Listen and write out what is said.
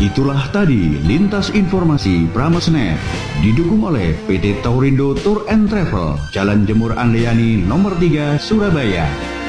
Itulah tadi lintas informasi Pramesnet didukung oleh PT Taurindo Tour and Travel, Jalan Jemur Andriani nomor 3, Surabaya.